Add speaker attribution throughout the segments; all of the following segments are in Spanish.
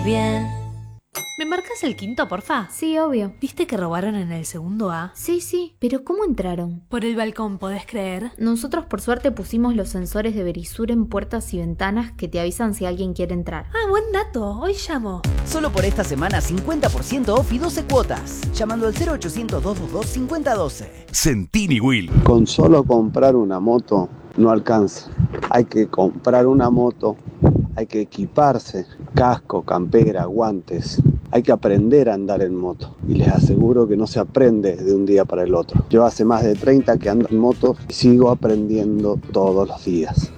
Speaker 1: bien.
Speaker 2: ¿Me marcas el quinto, porfa?
Speaker 3: Sí, obvio.
Speaker 2: ¿Viste que robaron en el segundo A?
Speaker 3: Sí, pero ¿cómo entraron?
Speaker 2: Por el balcón, ¿podés creer?
Speaker 3: Nosotros por suerte pusimos los sensores de Verisur en puertas y ventanas que te avisan si alguien quiere entrar.
Speaker 2: Ah, buen dato. Hoy llamo.
Speaker 4: Solo por esta semana 50% off y 12 cuotas. Llamando al 0800-222-5012.
Speaker 5: Centini Will.
Speaker 6: Con solo comprar una moto no alcanza. Hay que comprar una moto, hay que equiparse, casco, campera, guantes. Hay que aprender a andar en moto. Y les aseguro que no se aprende de un día para el otro. Yo hace más de 30 que ando en moto y sigo aprendiendo todos los días.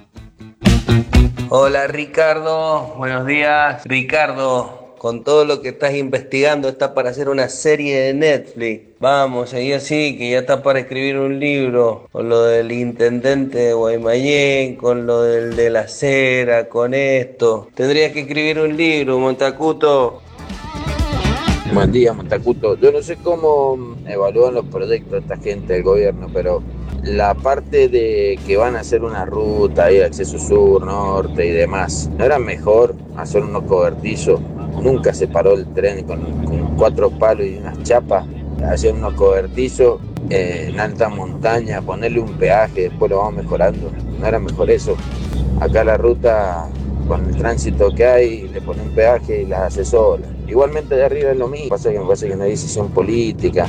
Speaker 7: Hola Ricardo, buenos días. Ricardo, con todo lo que estás investigando está para hacer una serie de Netflix. Vamos, seguí así, que ya está para escribir un libro. Con lo del intendente de Guaymallén, con lo del de la acera, con esto. Tendrías que escribir un libro, Montacuto.
Speaker 8: Buen día, Montacuto. Yo no sé cómo evalúan los proyectos esta gente del gobierno, pero la parte de que van a hacer una ruta ahí, acceso sur, norte y demás, ¿no era mejor hacer unos cobertizos? Nunca se paró el tren con 4 palos y unas chapas, hacer unos cobertizos en alta montaña, ponerle un peaje, después lo vamos mejorando. ¿No era mejor eso? Acá la ruta, con el tránsito que hay, le pone un peaje y las hace sola. Igualmente de arriba es lo mismo, me parece que no hay decisión política.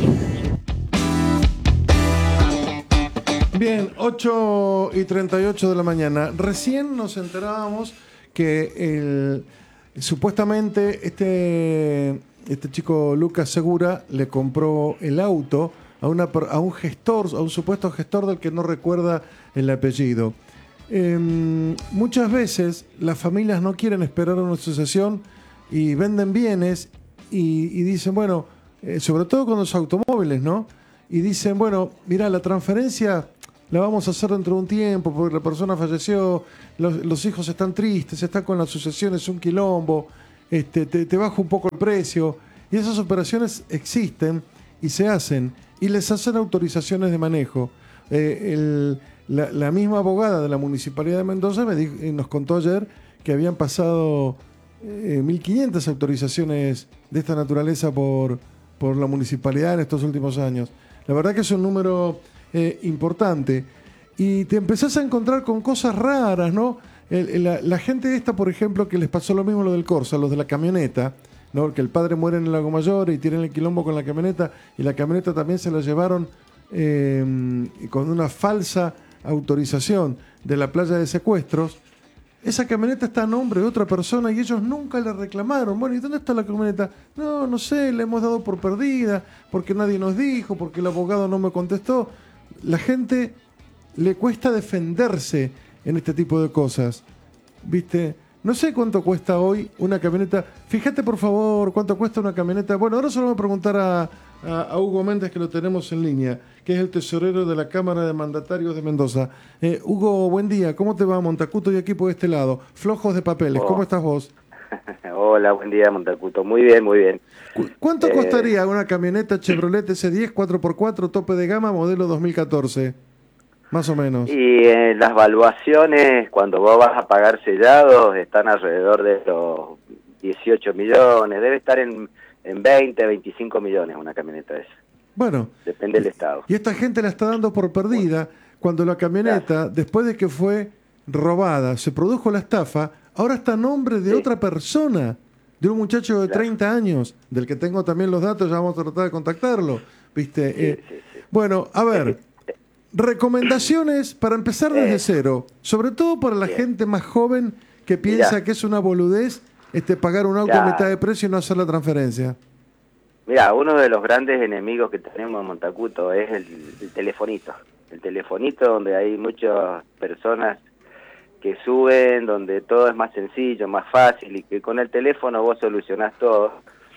Speaker 9: Bien, 8:38 de la mañana. Recién nos enterábamos que supuestamente este chico Lucas Segura le compró el auto a un gestor, a un supuesto gestor del que no recuerda el apellido. Muchas veces las familias no quieren esperar a una sucesión y venden bienes y dicen, bueno, sobre todo con los automóviles, ¿no? Y dicen, bueno, mira, la transferencia la vamos a hacer dentro de un tiempo porque la persona falleció, los hijos están tristes, están con la sucesión, es un quilombo, te bajo un poco el precio. Y esas operaciones existen y se hacen y les hacen autorizaciones de manejo. La misma abogada de la Municipalidad de Mendoza nos contó ayer que habían pasado 1.500 autorizaciones de esta naturaleza por la Municipalidad en estos últimos años. La verdad que es un número importante. Y te empezás a encontrar con cosas raras, ¿no? La gente esta, por ejemplo, que les pasó lo mismo lo del Corsa, los de la camioneta, ¿no? Que el padre muere en el Lago Mayor y tienen el quilombo con la camioneta, y la camioneta también se la llevaron con una falsa autorización de la playa de secuestros. Esa camioneta está a nombre de otra persona y ellos nunca le reclamaron. Bueno, ¿y dónde está la camioneta? No sé, le hemos dado por perdida, porque nadie nos dijo, porque el abogado no me contestó. La gente le cuesta defenderse en este tipo de cosas, ¿viste? No sé cuánto cuesta hoy una camioneta. Fíjate, por favor, cuánto cuesta una camioneta. Bueno, ahora solo voy a preguntar a Hugo Méndez, que lo tenemos en línea, que es el tesorero de la Cámara de Mandatarios de Mendoza. Hugo, buen día. ¿Cómo te va, Montacuto? Y aquí por este lado, flojos de papeles. ¿Cómo estás vos?
Speaker 10: Hola, buen día, Montacuto. Muy bien, muy bien.
Speaker 9: ¿Cuánto costaría una camioneta Chevrolet S10 4x4 tope de gama modelo 2014? Más o menos.
Speaker 10: Y las valuaciones, cuando vos vas a pagar sellados, están alrededor de los 18 millones. Debe estar en 20, 25 millones una camioneta esa.
Speaker 9: Bueno.
Speaker 10: Depende del estado.
Speaker 9: Y esta gente la está dando por perdida cuando la camioneta, después de que fue robada, se produjo la estafa, ahora está a nombre de otra persona, de un muchacho de 30 años, del que tengo también los datos, ya vamos a tratar de contactarlo. ¿Viste? Sí. Bueno, a ver, recomendaciones para empezar desde cero, sobre todo para la gente más joven que piensa que es una boludez pagar un auto a mitad de precio y no hacer la transferencia.
Speaker 10: Mira, uno de los grandes enemigos que tenemos en Montacuto es el telefonito. El telefonito donde hay muchas personas que suben, donde todo es más sencillo, más fácil, y que con el teléfono vos solucionás todo,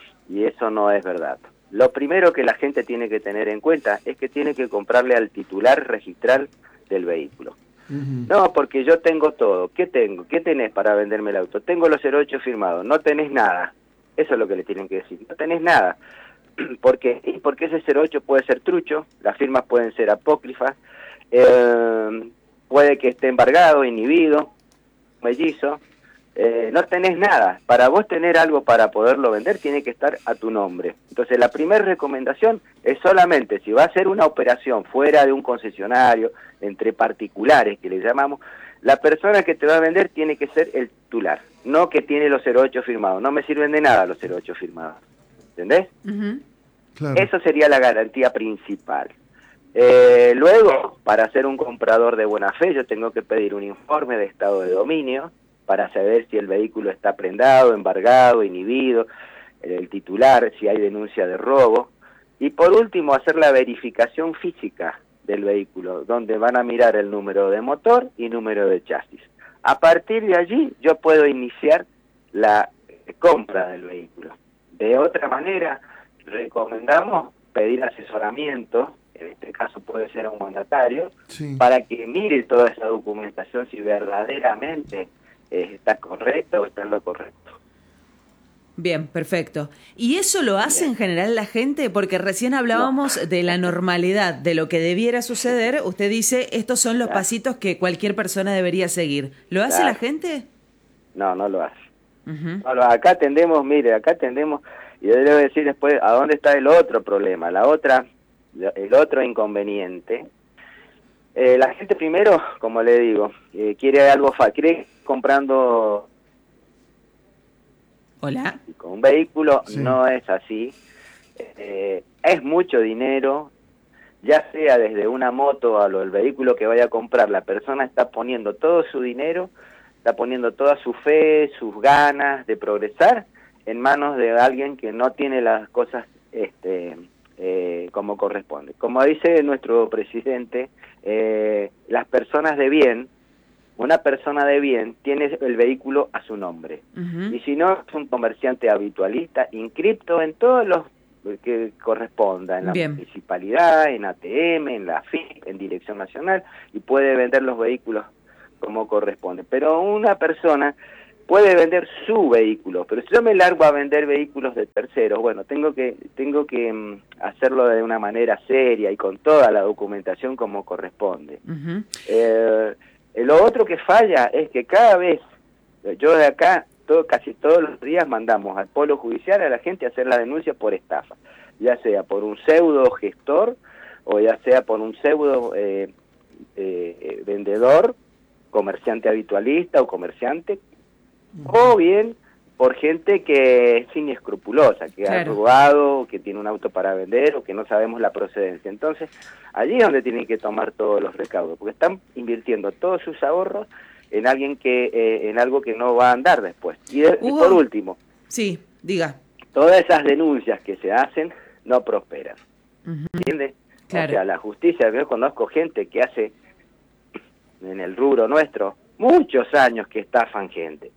Speaker 10: y eso no es verdad. Lo primero que la gente tiene que tener en cuenta es que tiene que comprarle al titular registral del vehículo. No, porque yo tengo todo. ¿Qué tengo? ¿Qué tenés para venderme el auto? Tengo los 08 firmados. No tenés nada. Eso es lo que le tienen que decir. No tenés nada. ¿Por qué? Y porque ese 08 puede ser trucho, las firmas pueden ser apócrifas, puede que esté embargado, inhibido, mellizo, no tenés nada. Para vos tener algo para poderlo vender, tiene que estar a tu nombre. Entonces, la primera recomendación es solamente, si va a ser una operación fuera de un concesionario, entre particulares, que le llamamos, la persona que te va a vender tiene que ser el titular, no que tiene los 08 firmados. No me sirven de nada los 08 firmados. ¿Entendés?
Speaker 9: Claro.
Speaker 10: Eso sería la garantía principal. Luego, para ser un comprador de buena fe, yo tengo que pedir un informe de estado de dominio para saber si el vehículo está prendado, embargado, inhibido, el titular, si hay denuncia de robo. Y por último, hacer la verificación física del vehículo, donde van a mirar el número de motor y número de chasis. A partir de allí, yo puedo iniciar la compra del vehículo. De otra manera, recomendamos pedir asesoramiento, en este caso puede ser a un mandatario,
Speaker 9: Sí.
Speaker 10: para que mire toda esa documentación si verdaderamente está correcto o está en lo correcto.
Speaker 1: Bien, perfecto. ¿Y eso lo hace en general la gente? Porque recién hablábamos de la normalidad, de lo que debiera suceder. Usted dice, estos son los pasitos que cualquier persona debería seguir. ¿Lo hace la gente?
Speaker 10: No, no lo hace. No, acá atendemos, y yo le debo decir después a dónde está el otro problema, el otro inconveniente. La gente primero, como le digo, quiere algo quiere comprando.
Speaker 1: Hola.
Speaker 10: Con un vehículo
Speaker 9: Sí.
Speaker 10: no es así. Es mucho dinero, ya sea desde una moto a el vehículo que vaya a comprar. La persona está poniendo todo su dinero, está poniendo toda su fe, sus ganas de progresar en manos de alguien que no tiene las cosas como corresponde. Como dice nuestro presidente, las personas de bien, una persona de bien tiene el vehículo a su nombre. Y si no, es un comerciante habitualista, inscripto en todos los que corresponda, en la municipalidad, en ATM, en la FIP, en Dirección Nacional, y puede vender los vehículos como corresponde. Pero una persona puede vender su vehículo, pero si yo me largo a vender vehículos de terceros, bueno, tengo que hacerlo de una manera seria y con toda la documentación como corresponde. Lo otro que falla es que cada vez, yo de acá, casi todos los días mandamos al polo judicial a la gente a hacer la denuncia por estafa, ya sea por un pseudo gestor o ya sea por un pseudo vendedor, comerciante habitualista o comerciante, o bien por gente que es inescrupulosa, que ha robado, que tiene un auto para vender o que no sabemos la procedencia. Entonces, allí es donde tienen que tomar todos los recaudos, porque están invirtiendo todos sus ahorros en en algo que no va a andar después. Y por último,
Speaker 1: sí, diga,
Speaker 10: todas esas denuncias que se hacen no prosperan. ¿Entiendes?
Speaker 1: Claro.
Speaker 10: O sea, la justicia, yo conozco gente que hace, en el rubro nuestro, muchos años que estafan gente.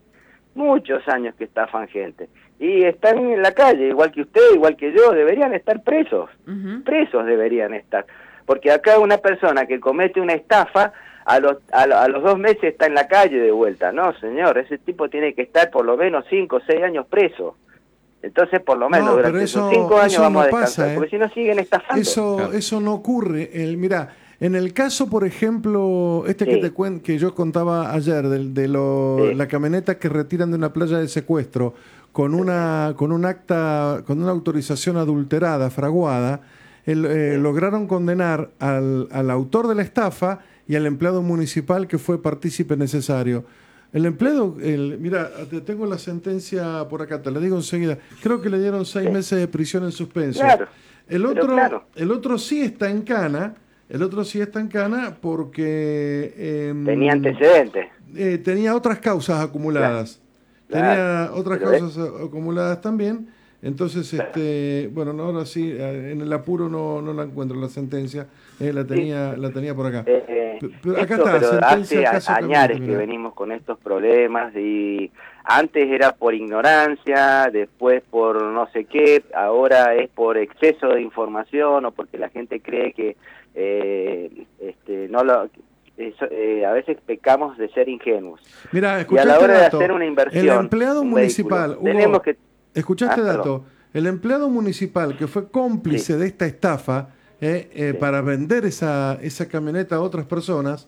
Speaker 10: Y están en la calle, igual que usted, igual que yo, deberían estar presos. Presos deberían estar. Porque acá una persona que comete una estafa, a los 2 meses está en la calle de vuelta. No, señor, ese tipo tiene que estar por lo menos 5 o 6 años preso. Entonces, por lo menos durante esos 5 años vamos a descansar, porque si no siguen estafando.
Speaker 9: Eso no ocurre. Mira, en el caso, por ejemplo, que yo contaba ayer, la camioneta que retiran de una playa de secuestro con una autorización adulterada, fraguada, lograron condenar al autor de la estafa y al empleado municipal que fue partícipe necesario. El empleado, mira, tengo la sentencia por acá, te la digo enseguida. Creo que le dieron 6 meses de prisión en suspenso.
Speaker 10: Claro.
Speaker 9: El otro sí está en cana. El otro sí está en cana porque...
Speaker 10: tenía antecedentes.
Speaker 9: Tenía otras causas acumuladas. Tenía otras causas acumuladas también. Entonces, bueno, no, ahora sí, en el apuro no la encuentro la sentencia. La tenía por acá. Pero acá está,
Speaker 10: pero
Speaker 9: sentencia
Speaker 10: hace añares que venimos con estos problemas y antes era por ignorancia, después por no sé qué, ahora es por exceso de información o porque la gente cree que a veces pecamos de ser ingenuos.
Speaker 9: Mira,
Speaker 10: y a la hora de hacer una inversión,
Speaker 9: el empleado municipal,
Speaker 10: vehículo, tenemos que...
Speaker 9: Escuchaste dato, el empleado municipal que fue cómplice de esta estafa para vender esa camioneta a otras personas,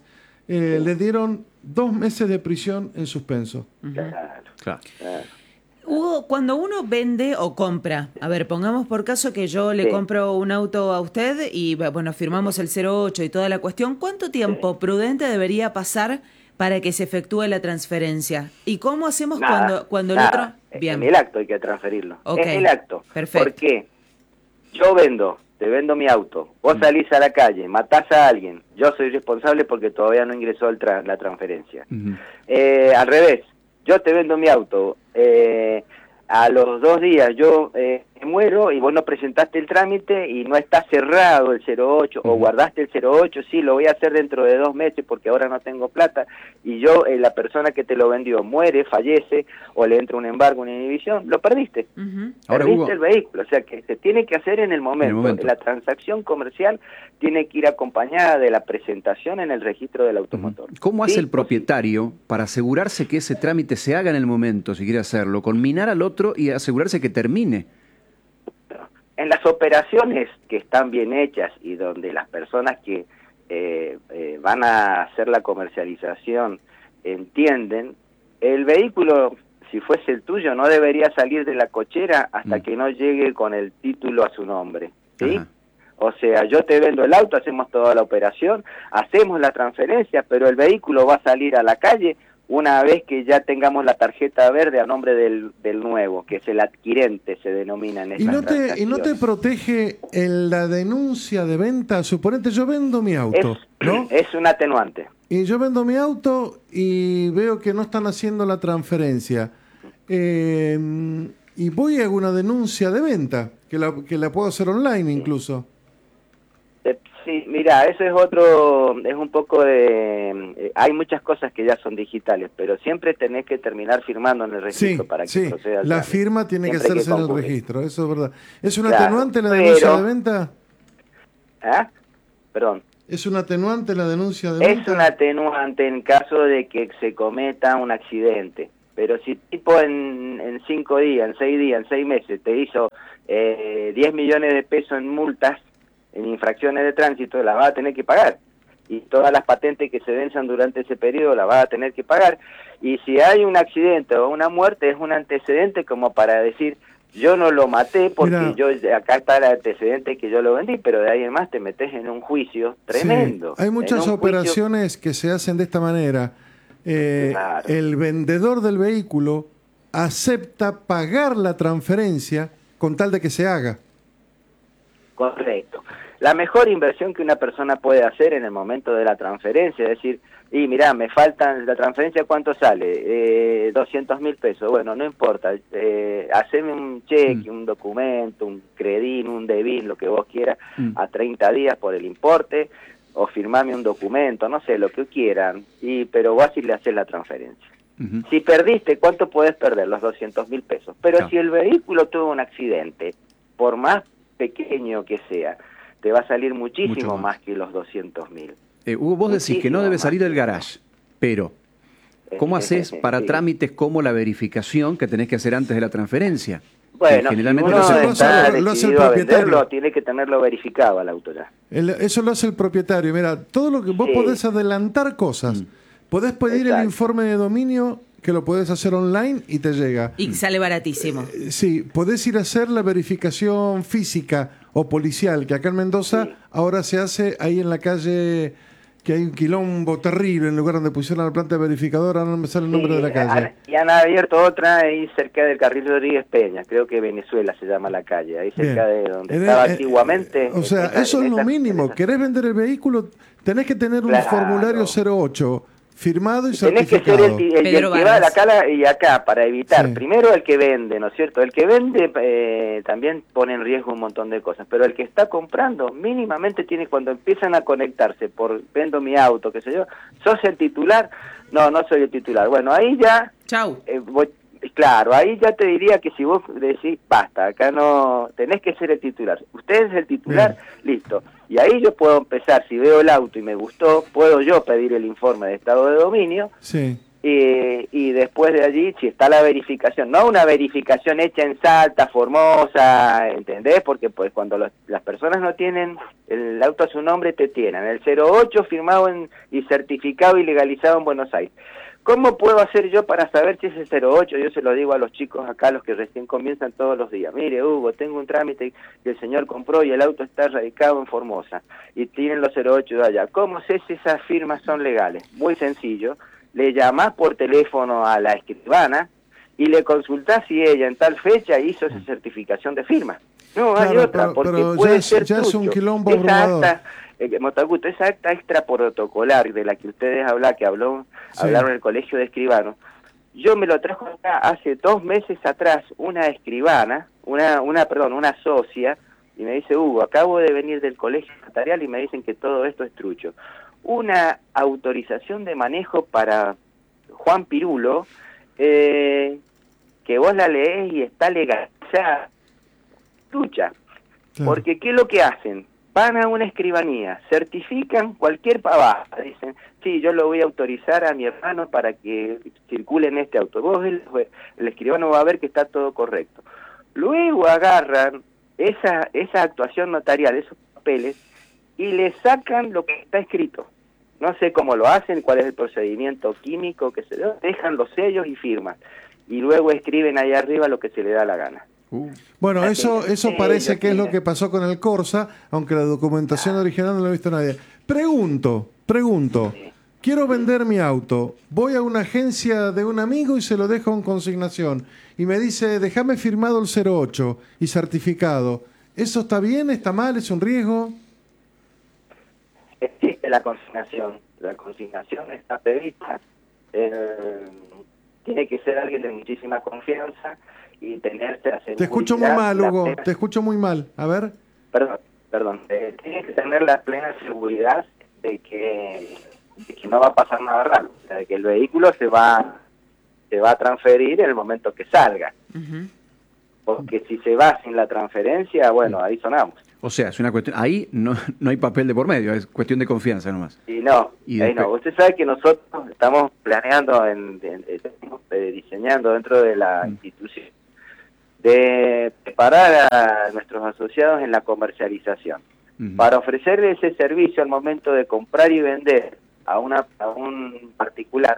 Speaker 9: le dieron 2 meses de prisión en suspenso.
Speaker 5: Claro.
Speaker 1: Hugo, cuando uno vende o compra, a ver, pongamos por caso que yo le compro un auto a usted y, bueno, firmamos el 08 y toda la cuestión, ¿cuánto tiempo prudente debería pasar para que se efectúe la transferencia? ¿Y cómo hacemos cuando el otro...? Bien.
Speaker 10: En el acto hay que transferirlo.
Speaker 1: Okay.
Speaker 10: En el acto.
Speaker 1: Perfecto.
Speaker 10: ¿Por qué? Yo te vendo mi auto, vos salís a la calle, matás a alguien, yo soy responsable porque todavía no ingresó la transferencia. Al revés, yo te vendo mi auto, a los 2 días yo muero y vos no presentaste el trámite y no está cerrado el 08 o guardaste el 08, sí, lo voy a hacer dentro de 2 meses porque ahora no tengo plata, y yo, la persona que te lo vendió muere, fallece o le entra un embargo, una inhibición, lo perdiste.
Speaker 5: Ahora,
Speaker 10: Perdiste
Speaker 5: Hugo,
Speaker 10: el vehículo, o sea que se tiene que hacer en el momento. La transacción comercial tiene que ir acompañada de la presentación en el registro del automotor.
Speaker 5: ¿Cómo hace el propietario para asegurarse que ese trámite se haga en el momento, si quiere hacerlo? Conminar al otro y asegurarse que termine.
Speaker 10: En las operaciones que están bien hechas y donde las personas que van a hacer la comercialización entienden, el vehículo, si fuese el tuyo, no debería salir de la cochera hasta que no llegue con el título a su nombre, ¿sí?
Speaker 5: Ajá.
Speaker 10: O sea, yo te vendo el auto, hacemos toda la operación, hacemos la transferencia, pero el vehículo va a salir a la calle una vez que ya tengamos la tarjeta verde a nombre del nuevo, que es el adquirente, se denomina en esta transacción.
Speaker 9: ¿Y no te protege la denuncia de venta? Suponete, yo vendo mi auto, ¿no?
Speaker 10: Es un atenuante.
Speaker 9: Y yo vendo mi auto y veo que no están haciendo la transferencia. Y voy a una denuncia de venta, que la puedo hacer online incluso.
Speaker 10: Sí, mira, eso es un poco de... hay muchas cosas que ya son digitales, pero siempre tenés que terminar firmando en el registro para que proceda.
Speaker 9: La firma tiene que hacerse en el registro, eso es verdad. ¿Es un atenuante la
Speaker 10: pero,
Speaker 9: denuncia de venta?
Speaker 10: Perdón.
Speaker 9: ¿Es un atenuante la denuncia de venta?
Speaker 10: Es un atenuante en caso de que se cometa un accidente, pero si tipo en 5 días, en 6 días, en 6 meses te hizo 10 millones de pesos en multas, en infracciones de tránsito, las vas a tener que pagar. Y todas las patentes que se venzan durante ese periodo las vas a tener que pagar. Y si hay un accidente o una muerte, es un antecedente como para decir, yo no lo maté porque acá está el antecedente que yo lo vendí, pero de ahí en más te metes en un juicio tremendo.
Speaker 9: Sí. Hay muchas operaciones que se hacen de esta manera.
Speaker 10: Claro.
Speaker 9: El vendedor del vehículo acepta pagar la transferencia con tal de que se haga.
Speaker 10: Correcto. La mejor inversión que una persona puede hacer en el momento de la transferencia, es decir, y mirá, me faltan, la transferencia ¿cuánto sale? 200.000 pesos. Bueno, no importa, haceme un cheque, un documento, un credit, un debit, lo que vos quieras, a 30 días por el importe, o firmame un documento, no sé, lo que quieran, pero vos así le haces la transferencia. Si perdiste, ¿cuánto podés perder? Los 200.000 pesos. Pero si el vehículo tuvo un accidente, por más pequeño que sea, te va a salir muchísimo más que los 200.000.
Speaker 5: Hugo, vos decís que no debe salir del garage, pero ¿cómo haces para trámites como la verificación que tenés que hacer antes de la transferencia?
Speaker 10: Bueno,
Speaker 5: generalmente
Speaker 10: si uno está
Speaker 9: lo hace el
Speaker 10: decidido a
Speaker 9: propietario.
Speaker 10: venderlo, tiene que tenerlo verificado al auto ya.
Speaker 9: Eso lo hace el propietario. Mira, todo lo que vos podés adelantar cosas. Podés pedir el informe de dominio, que lo podés hacer online y te llega.
Speaker 1: Y sale baratísimo.
Speaker 9: Sí, podés ir a hacer la verificación física o policial, que acá en Mendoza ahora se hace ahí en la calle, que hay un quilombo terrible, en el lugar donde pusieron la planta verificadora, no me sale el nombre de la calle.
Speaker 10: Y han abierto otra ahí cerca del carril Rodríguez Peña, creo que Venezuela se llama la calle, ahí cerca de donde estaba antiguamente.
Speaker 9: O sea, eso es lo mínimo. ¿Querés vender el vehículo? Tenés que tener un formulario 08 firmado y certificado.
Speaker 10: Tenés que ser el que va de acá y acá para evitar, primero el que vende, ¿no es cierto? El que vende también pone en riesgo un montón de cosas, pero el que está comprando mínimamente tiene, cuando empiezan a conectarse por vendo mi auto, qué sé yo, ¿sos el titular? No, no soy el titular. Bueno, ahí ya...
Speaker 1: Chau.
Speaker 10: Claro, ahí ya te diría que si vos decís, basta, acá no, tenés que ser el titular. Usted es el titular, listo. Y ahí yo puedo empezar, si veo el auto y me gustó, puedo yo pedir el informe de estado de dominio y después de allí, si está la verificación, no una verificación hecha en Salta, Formosa, ¿entendés? Porque pues cuando las personas no tienen el auto a su nombre, te tienen el 08 firmado y certificado y legalizado en Buenos Aires. ¿Cómo puedo hacer yo para saber si es el 08? Yo se lo digo a los chicos acá, los que recién comienzan todos los días. Mire, Hugo, tengo un trámite que el señor compró y el auto está radicado en Formosa y tienen los 08 de allá. ¿Cómo sé si esas firmas son legales? Muy sencillo. Le llamás por teléfono a la escribana y le consultás si ella en tal fecha hizo esa certificación de firma. No, claro, hay otra, porque
Speaker 9: pero
Speaker 10: puede ser
Speaker 9: ya
Speaker 10: trucho.
Speaker 9: es un quilombo abrumador.
Speaker 10: Montaguto, esa acta extra protocolar de la que ustedes hablaron en el colegio de escribanos, yo me lo trajo acá hace 2 meses atrás una escribana, una socia, y me dice, Hugo, acabo de venir del colegio notarial y me dicen que todo esto es trucho. Una autorización de manejo para Juan Pirulo, que vos la leés y está legal, o sea, trucha, porque ¿qué es lo que hacen? Van a una escribanía, certifican cualquier pavada, dicen, sí, yo lo voy a autorizar a mi hermano para que circule en este auto. Vos, el escribano va a ver que está todo correcto. Luego agarran esa actuación notarial, esos papeles, y le sacan lo que está escrito. No sé cómo lo hacen, cuál es el procedimiento químico que se dejan los sellos y firman. Y luego escriben ahí arriba lo que se le da la gana.
Speaker 9: Bueno, eso parece que es lo que pasó con el Corsa, aunque la documentación original no la ha visto nadie. Pregunto, quiero vender mi auto, voy a una agencia de un amigo y se lo dejo en consignación, y me dice, déjame firmado el 08 y certificado. ¿Eso está bien, está mal, es un riesgo?
Speaker 10: Existe la consignación está prevista, tiene que ser alguien de muchísima confianza y tenerse la seguridad.
Speaker 9: Te escucho muy mal, Hugo, te escucho muy mal. A ver.
Speaker 10: Perdón. Tienes que tener la plena seguridad de que no va a pasar nada raro, o sea, de que el vehículo se va a transferir en el momento que salga. Uh-huh. Porque si se va sin la transferencia, bueno, ahí sonamos.
Speaker 5: O sea, es una cuestión, ahí no hay papel de por medio, es cuestión de confianza nomás.
Speaker 10: Y no. Usted sabe que nosotros estamos planeando, diseñando dentro de la institución, de preparar a nuestros asociados en la comercialización, para ofrecerle ese servicio al momento de comprar y vender a un particular,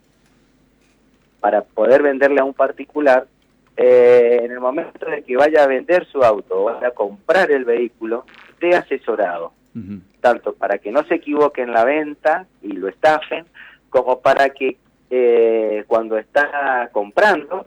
Speaker 10: para poder venderle a un particular, en el momento de que vaya a vender su auto o vaya a comprar el vehículo, esté asesorado, tanto para que no se equivoque en la venta y lo estafen, como para que cuando está comprando,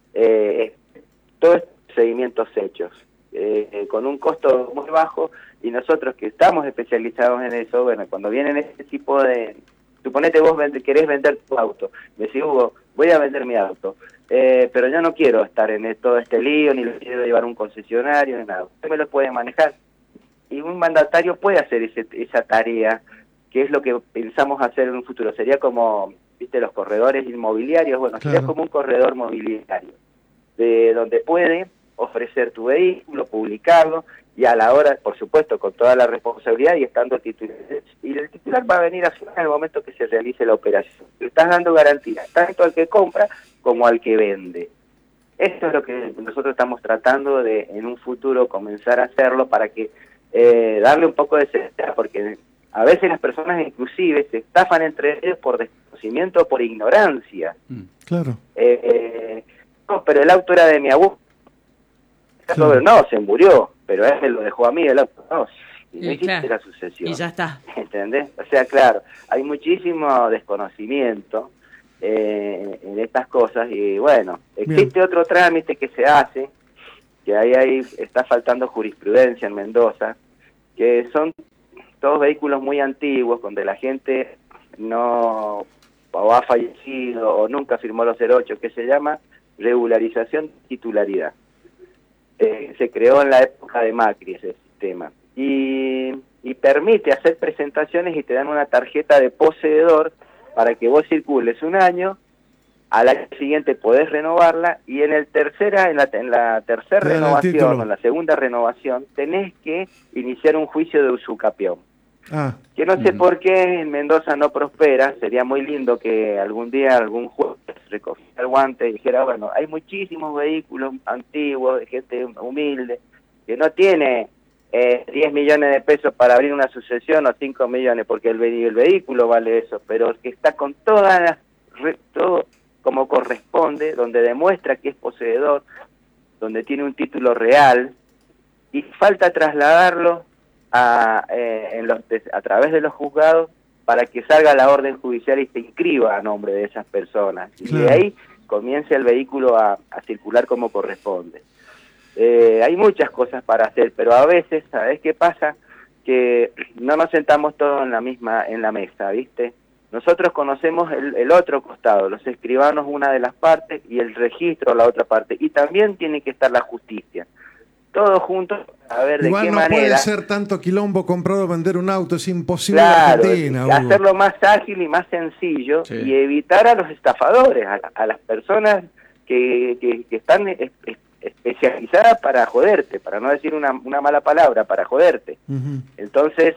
Speaker 10: todos estos procedimientos hechos, con un costo muy bajo, y nosotros que estamos especializados en eso, bueno, cuando vienen este tipo de... Suponete vos querés vender tu auto, me decís, Hugo, voy a vender mi auto, pero yo no quiero estar en todo este lío, ni lo quiero llevar a un concesionario, ni nada. Usted me lo puede manejar. Y un mandatario puede hacer esa tarea, que es lo que pensamos hacer en un futuro. Sería como, viste, los corredores inmobiliarios. Bueno, claro. Sería como un corredor mobiliario, de donde puede ofrecer tu vehículo, publicarlo, y a la hora, por supuesto, con toda la responsabilidad y estando titular. Y el titular va a venir a firmar en el momento que se realice la operación. Le estás dando garantía, tanto al que compra como al que vende. Esto es lo que nosotros estamos tratando de, en un futuro, comenzar a hacerlo para que darle un poco de seguridad, porque a veces las personas inclusive se estafan entre ellos por desconocimiento o por ignorancia.
Speaker 9: Claro.
Speaker 10: No, pero el auto era de mi abuelo. Claro. No, se murió, pero él me lo dejó a mí el auto. No, y no existe la sucesión.
Speaker 1: Y ya está.
Speaker 10: ¿Entendés? O sea, claro, hay muchísimo desconocimiento en estas cosas, y bueno, existe otro trámite que se hace, que ahí está faltando jurisprudencia en Mendoza, que son todos vehículos muy antiguos, donde la gente no o ha fallecido o nunca firmó los 08, que se llama regularización de titularidad. Se creó en la época de Macri ese sistema, y permite hacer presentaciones y te dan una tarjeta de poseedor para que vos circules un año, al año siguiente podés renovarla, y en la tercera renovación, o en la segunda renovación, tenés que iniciar un juicio de usucapión. Que no sé por qué en Mendoza no prospera. Sería muy lindo que algún día algún juez recogiera el guante y dijera, bueno, hay muchísimos vehículos antiguos de gente humilde que no tiene 10 millones de pesos para abrir una sucesión o 5 millones, porque el vehículo vale eso, pero que está con todo como corresponde, donde demuestra que es poseedor, donde tiene un título real, y falta trasladarlo a través de los juzgados para que salga la orden judicial y se inscriba a nombre de esas personas. Y de ahí comience el vehículo a circular como corresponde. Hay muchas cosas para hacer, pero a veces, ¿sabés qué pasa? Que no nos sentamos todos en la mesa, ¿viste? Nosotros conocemos el otro costado, los escribanos una de las partes y el registro la otra parte, y también tiene que estar la justicia. Todos juntos a ver
Speaker 9: Igual
Speaker 10: de qué
Speaker 9: no
Speaker 10: manera.
Speaker 9: puede ser tanto quilombo comprar o vender un auto, es imposible en
Speaker 10: Claro,
Speaker 9: Argentina. Hugo.
Speaker 10: hacerlo más ágil y más sencillo, y evitar a los estafadores, a las personas que están especializadas para joderte, para no decir una mala palabra, para joderte. Entonces,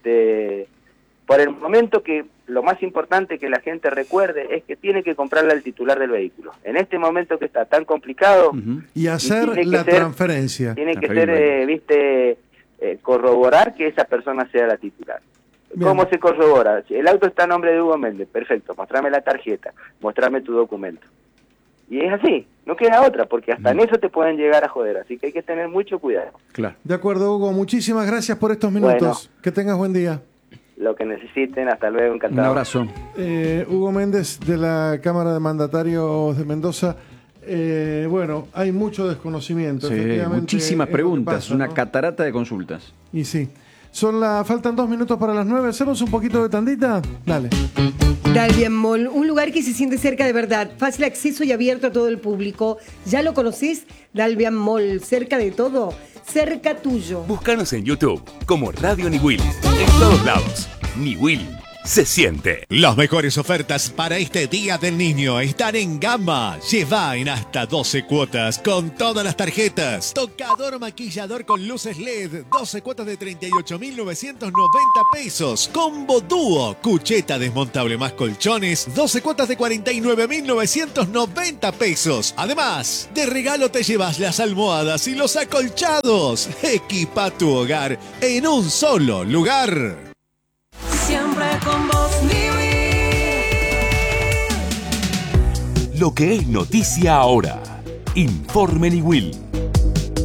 Speaker 10: por el momento, que lo más importante que la gente recuerde es que tiene que comprarle al titular del vehículo. En este momento que está tan complicado,
Speaker 9: y hacer la transferencia.
Speaker 10: Tiene que ser, corroborar que esa persona sea la titular. Bien. ¿Cómo se corrobora? Si el auto está a nombre de Hugo Méndez, perfecto, mostrame la tarjeta, mostrame tu documento. Y es así, no queda otra, porque hasta en eso te pueden llegar a joder, así que hay que tener mucho cuidado.
Speaker 5: Claro.
Speaker 9: De acuerdo, Hugo, muchísimas gracias por estos minutos.
Speaker 10: Bueno,
Speaker 9: que tengas buen día.
Speaker 10: Lo que necesiten, hasta luego, encantado.
Speaker 5: Un abrazo.
Speaker 9: Hugo Méndez, de la Cámara de Mandatarios de Mendoza. Bueno, hay mucho desconocimiento.
Speaker 5: Sí, muchísimas preguntas, pasa, una catarata de consultas.
Speaker 9: Y sí. Faltan 2 minutos para las 9. ¿Hacemos un poquito de tandita? Dale.
Speaker 11: Dalvian Mall, un lugar que se siente cerca de verdad, fácil acceso y abierto a todo el público. ¿Ya lo conocés? Dalvian Mall, cerca de todo, cerca tuyo.
Speaker 12: Búscanos en YouTube como Radio Niwil. En todos lados. Niwil se siente.
Speaker 13: Las mejores ofertas para este Día del Niño están en Gama. Lleva en hasta 12 cuotas con todas las tarjetas. Tocador maquillador con luces LED, 12 cuotas de 38.990 pesos. Combo dúo, cucheta desmontable más colchones, 12 cuotas de 49.990 pesos. Además, de regalo te llevas las almohadas y los acolchados. Equipa tu hogar en un solo lugar.
Speaker 14: Siempre con vos,
Speaker 12: Lo que es noticia ahora. Informe Niwil.